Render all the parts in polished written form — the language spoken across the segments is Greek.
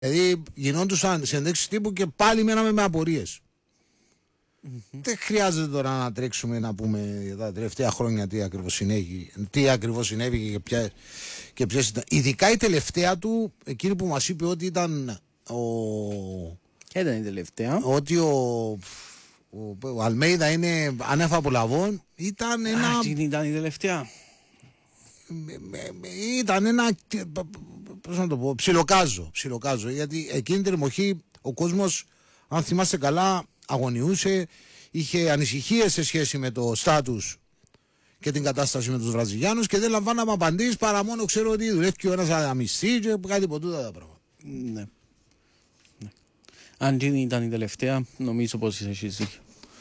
Δηλαδή γινόντουσαν συνεντεύξεις τύπου και πάλι μέναμε με απορίες. Δεν χρειάζεται τώρα να τρέξουμε να πούμε για τα τελευταία χρόνια τι ακριβώς συνέβη και ποιες ήταν. Ειδικά η τελευταία του, εκείνη που μας είπε ότι ήταν Ποια ήταν η τελευταία? ότι ο Αλμέιδα είναι ανέφα από λαβών. Ήταν ένα... Αυτή ήταν η τελευταία. Ήταν ένα, πώς να το πω, ψιλοκάζο, γιατί εκείνη την εποχή ο κόσμος, αν θυμάστε καλά, αγωνιούσε, είχε ανησυχίες σε σχέση με το στάτους και την κατάσταση με τους Βραζιλιάνους και δεν λαμβάναμε απαντήσεις παρά μόνο ξέρω ότι δουλεύει και ο ένας αμυστή και κάτι από τούτα τα πράγματα. Ναι. Αν δεν ήταν η τελευταία, νομίζω πως είσαι εσύ δίκιο.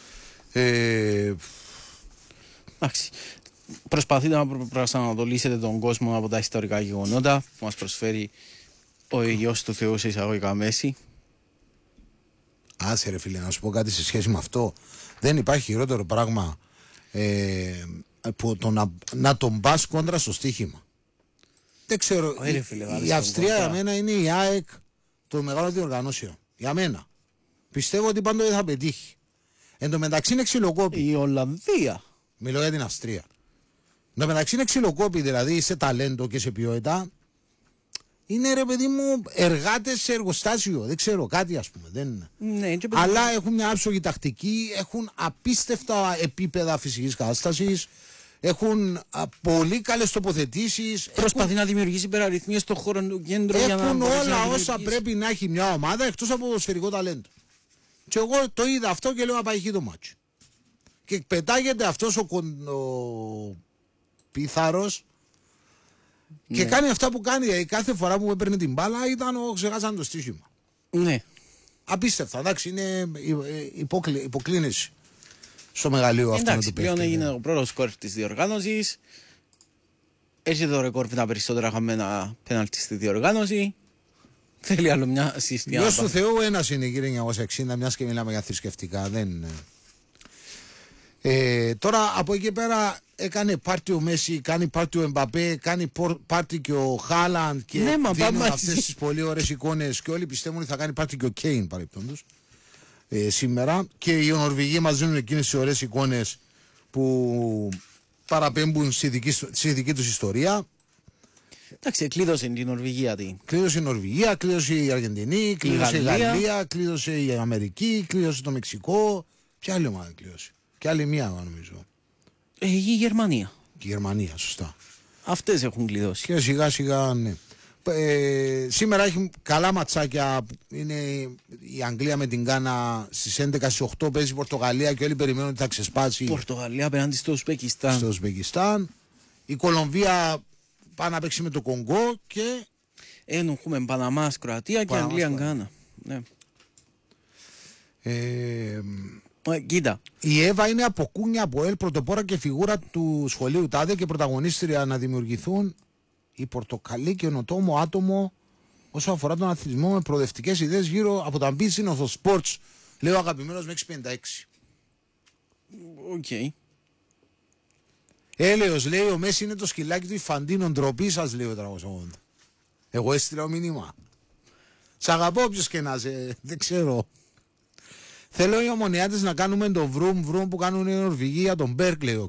Εντάξει. Προσπαθείτε να προσανατολίσετε τον κόσμο από τα ιστορικά γεγονότα που μας προσφέρει ο Υιός του Θεού σε εισαγωγικά μέση. Άσε ρε φίλε, να σου πω κάτι σε σχέση με αυτό. Δεν υπάρχει χειρότερο πράγμα που να τον πας κόντρα στο στοίχημα. Δεν ξέρω, η Αυστρία για μένα είναι η ΑΕΚ των μεγάλων διοργανώσεων. Για μένα. Πιστεύω ότι πάντοτε θα πετύχει. Εν τω μεταξύ είναι ξυλοκόπη. Η Ολλανδία. Μιλώ για την Αυστρία. Εν τω μεταξύ είναι ξυλοκόπη, δηλαδή σε ταλέντο και σε ποιότητα. Είναι ρε παιδί μου εργάτες σε εργοστάσιο. Δεν ξέρω, κάτι ας πούμε. Δεν... Ναι, αλλά έχουν μια άψογη τακτική, έχουν απίστευτα επίπεδα φυσικής κατάστασης. Έχουν πολύ καλές τοποθετήσεις. Προσπαθεί να δημιουργήσει υπεραριθμίες στον χώρο του κέντρου. Έχουν όλα όσα πρέπει να έχει μια ομάδα εκτός από σφαιρικό ταλέντο. Και εγώ το είδα αυτό και λέω να πάει εκεί το μάτσο. Και πετάγεται αυτός ο πίθαρος και κάνει αυτά που κάνει. Δηλαδή κάθε φορά που έπαιρνε την μπάλα ήταν ξεχάσαν το στοίχημα. Ναι. Απίστευτα, εντάξει, είναι υποκλίνηση στο μεγαλείο αυτό. Εντάξει, πλέον έγινε ο πρώτος σκορ της διοργάνωσης. Έχει το ρεκόρ με τα περισσότερα χαμένα πέναλτι στη διοργάνωση. Θέλει άλλο μια σύστημα. Υιός του Θεού ένας είναι κύριε 960, μιας και μιλάμε για θρησκευτικά. Δεν... τώρα από εκεί πέρα έκανε πάρτι ο Μέση, κάνει πάρτι ο Εμπαπέ, κάνει πάρτι και ο Χάλαντ και ναι, δίνουν αυτές τις πολύ ωραίες εικόνες και όλοι πιστεύουν ότι θα κάνει πάρτι και ο Κέιν παρεπτόντως σήμερα και οι Νορβηγοί μας δίνουν εκείνες τις ωραίες εικόνες που παραπέμπουν στη δική τους ιστορία. Εντάξει, κλείδωσε την Νορβηγία. Κλείδωσε η Νορβηγία, κλείδωσε η Αργεντινή, κλείδωσε η Γαλλία, κλείδωσε η Αμερική, κλείδωσε το Μεξικό. Ποια άλλη ομάδα κλείδωσε? Και άλλη μία νομίζω. Η Γερμανία. Και η Γερμανία, σωστά. Αυτές έχουν κλειδώσει. Και σιγά σιγά, ναι. Σήμερα έχει καλά ματσάκια. Είναι η Αγγλία με την Γκάνα στις 11-8 παίζει η Πορτογαλία και όλοι περιμένουν ότι θα ξεσπάσει. Πορτογαλία απέναντι στο Ουσμπεκιστάν. Στο Ουσμπεκιστάν. Η Κολομβία πάει να παίξει με το Κονγκό και. Έχουμε Παναμάς, Κροατία και Αγγλία, Γκάνα. Ναι. Κοίτα. Η Εύα είναι από κούνια από ελ, πρωτοπόρα και φιγούρα του σχολείου τάδε και πρωταγωνίστρια να δημιουργηθούν η πορτοκαλί και ονοτόμο άτομο όσο αφορά τον αθλητισμό με προοδευτικές ιδέες γύρω από τα business of sports. Λέω αγαπημένος με 656. Οκ. Έλεος λέει ο Μέση είναι το σκυλάκι του Ιφαντίνο, ντροπή σας λέει ο 380. Εγώ έστειλα μήνυμα. Σ' αγαπώ όποιος και να είσαι, δεν ξέρω. Θέλω οι ομονιάτες να κάνουμε το βρουμ που κάνουν οι Νορβηγοί για τον Μπέρκ, λέει ο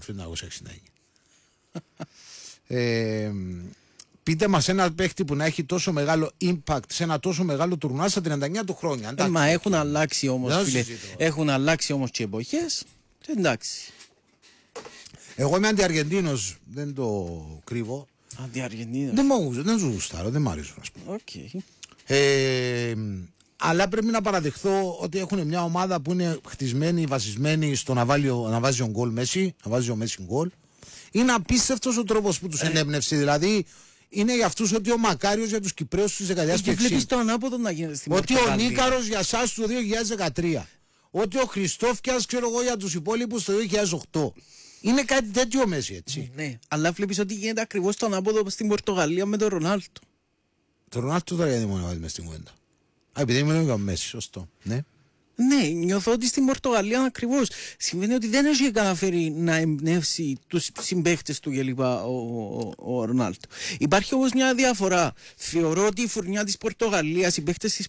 1969. Πείτε μας ένα παίχτη που να έχει τόσο μεγάλο impact σε ένα τόσο μεγάλο τουρνουά στα 39 του χρόνια. Μα έχουν αλλάξει όμως, φίλε. Έχουν αλλάξει όμως και εποχές. Εντάξει. Εγώ είμαι αντιαργεντίνος, δεν το κρύβω. Αντιαργεντίνος. Δεν σου γουστάρω, δεν μ' αρέσουν, ας πούμε. Okay. Αλλά πρέπει να παραδεχθώ ότι έχουν μια ομάδα που είναι χτισμένη, βασισμένη στο να βάζει ο γκολ Μέση, να βάζει ο Μέση γκολ. Είναι απίστευτος ο τρόπος που τους ενέπνευσε. Δηλαδή είναι για αυτούς ότι ο Μακάριος για τους Κυπραίους της δεκαετίας του 60. Και βλέπεις το ανάποδο να γίνεται στην Πορτογαλία. Ότι ο Νίκαρος για εσάς το 2013. Ότι ο Χριστόφκιας ξέρω εγώ για τους υπόλοιπους το 2008. Είναι κάτι τέτοιο Μέση, έτσι. Ναι, αλλά βλέπεις ότι γίνεται ακριβώς το ανάποδο στην Πορτογαλία με τον Ρονάλτο. Το Ρονάλτο τώρα γιατί μόνο βάζει μες στην κουβέντα. Επειδή μιλάμε για Μέση, σωστό. Ναι. Ναι, νιώθω ότι στην Πορτογαλία ακριβώς σημαίνει ότι δεν έχει καταφέρει να εμπνεύσει τους συμπαίχτες του κλπ. Ο Ρονάλντο. Υπάρχει όμως μια διαφορά. Θεωρώ ότι η φουρνιά της Πορτογαλίας, οι παίχτες της